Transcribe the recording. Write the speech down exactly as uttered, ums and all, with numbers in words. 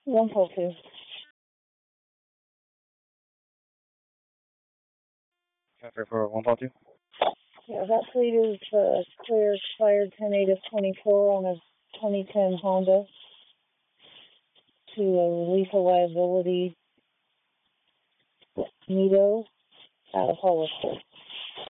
one call two. Traffic for one call two. Yeah, that fleet is uh, clear, expired ten eight of twenty-four on a twenty ten Honda to a lethal liability Nito out of Hollister.